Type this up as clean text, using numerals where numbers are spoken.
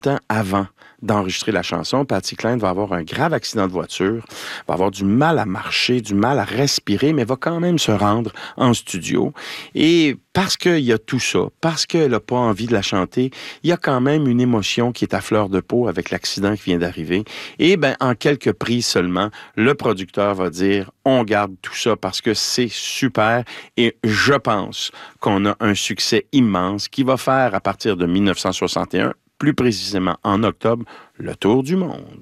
temps avant d'enregistrer la chanson, Patsy Cline va avoir un grave accident de voiture, va avoir du mal à marcher, du mal à respirer, mais va quand même se rendre en studio. Et parce qu'il y a tout ça, parce qu'elle n'a pas envie de la chanter, il y a quand même une émotion qui est à fleur de peau avec l'accident qui vient d'arriver. Et en quelques prises seulement, le producteur va dire « On garde tout ça parce que c'est super et je pense qu'on a un succès immense qui va faire à partir de 1961, plus précisément en octobre, le tour du monde. »